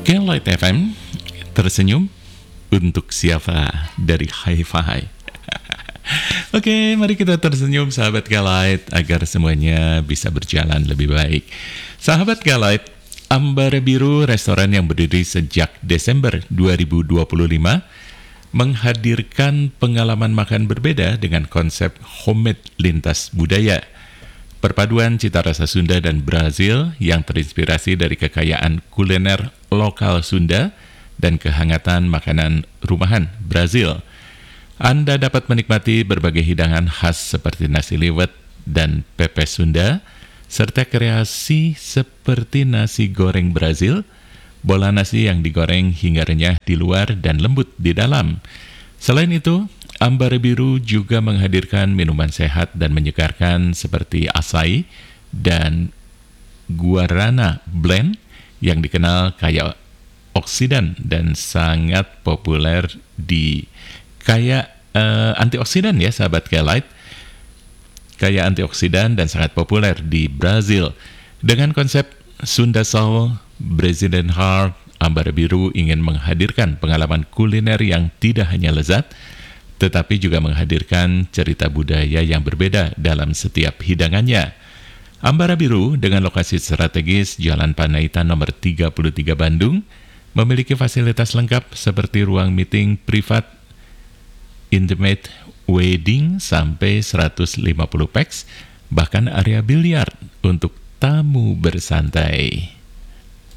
Kelight FM tersenyum untuk siapa dari Hi-Fi. Oke, mari kita tersenyum sahabat Kelight agar semuanya bisa berjalan lebih baik. Sahabat Kelight, Ambar Biru, restoran yang berdiri sejak Desember 2025, menghadirkan pengalaman makan berbeda dengan konsep homemade lintas budaya. Perpaduan cita rasa Sunda dan Brazil yang terinspirasi dari kekayaan kuliner lokal Sunda dan kehangatan makanan rumahan Brazil. Anda dapat menikmati berbagai hidangan khas seperti nasi liwet dan pepes Sunda, serta kreasi seperti nasi goreng Brazil, bola nasi yang digoreng hingga renyah di luar dan lembut di dalam. Selain itu, Ambar Biru juga menghadirkan minuman sehat dan menyegarkan seperti Acai dan Guarana Blend yang dikenal kaya oksidan dan sangat populer di antioksidan ya sahabat Kelight. Kaya antioksidan dan sangat populer di Brazil. Dengan konsep Sunda Soul, Brazilian Heart, Ambar Biru ingin menghadirkan pengalaman kuliner yang tidak hanya lezat, tetapi juga menghadirkan cerita budaya yang berbeda dalam setiap hidangannya. Ambar Biru dengan lokasi strategis Jalan Panaitan nomor 33 Bandung, memiliki fasilitas lengkap seperti ruang meeting privat, intimate wedding sampai 150 pax, bahkan area biliar untuk tamu bersantai.